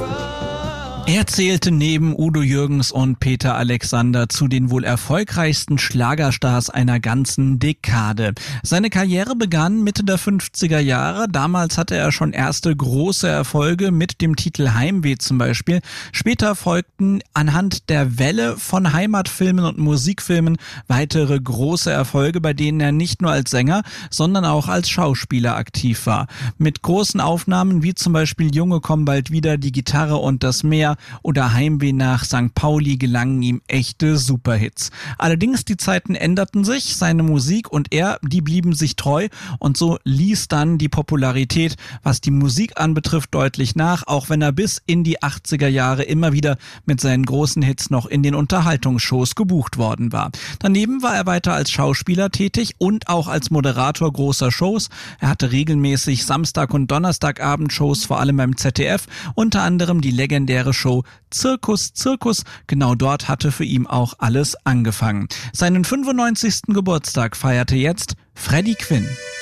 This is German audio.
Er zählte neben Udo Jürgens und Peter Alexander zu den wohl erfolgreichsten Schlagerstars einer ganzen Dekade. Seine Karriere begann Mitte der 50er Jahre. Damals hatte er schon erste große Erfolge mit dem Titel Heimweh zum Beispiel. Später folgten anhand der Welle von Heimatfilmen und Musikfilmen weitere große Erfolge, bei denen er nicht nur als Sänger, sondern auch als Schauspieler aktiv war. Mit großen Aufnahmen wie zum Beispiel Junge kommen bald wieder, Die Gitarre und das Meer oder Heimweh nach St. Pauli gelangen ihm echte Superhits. Allerdings die Zeiten änderten sich, seine Musik und er, die blieben sich treu und so ließ dann die Popularität, was die Musik anbetrifft, deutlich nach, auch wenn er bis in die 80er Jahre immer wieder mit seinen großen Hits noch in den Unterhaltungsshows gebucht worden war. Daneben war er weiter als Schauspieler tätig und auch als Moderator großer Shows. Er hatte regelmäßig Samstag- und Donnerstagabendshows, vor allem beim ZDF, unter anderem die legendäre Show Zirkus, Zirkus. Genau dort hatte für ihn auch alles angefangen. Seinen 95. Geburtstag feierte jetzt Freddie Quinn.